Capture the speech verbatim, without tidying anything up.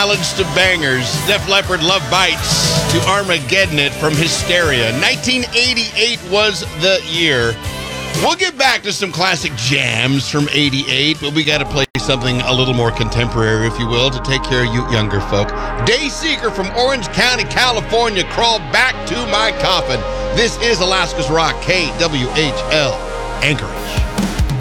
ballads to bangers. Def Leppard, Love Bites to Armageddon It from Hysteria. nineteen eighty-eight was the year. We'll get back to some classic jams from eighty-eight, but we got to play something a little more contemporary, if you will, to take care of you younger folk. Dayseeker from Orange County, California, Crawl Back to My Coffin. This is Alaska's Rock, K W H L, Anchorage.